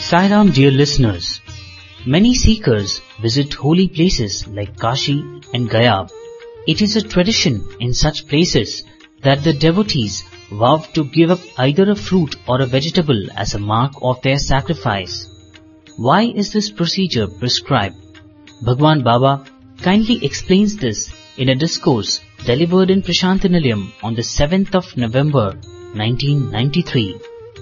Sai Ram, dear listeners, many seekers visit holy places like Kashi and Gaya. It is a tradition in such places that the devotees vow to give up either a fruit or a vegetable as a mark of their sacrifice. Why is this procedure prescribed? Bhagwan Baba kindly explains this in a discourse delivered in Prashantinilayam on the 7th of November 1993.